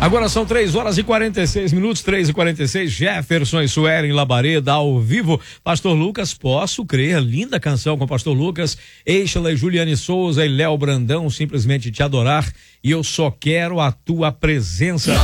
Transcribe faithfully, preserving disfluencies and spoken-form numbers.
Agora são três horas e quarenta e seis minutos, três e quarenta e seis. Jefferson e Suelen Labareda ao vivo. Pastor Lucas, posso crer, linda canção com o Pastor Lucas, Eixla e Juliane Souza e Léo Brandão, simplesmente te adorar, e eu só quero a tua presença.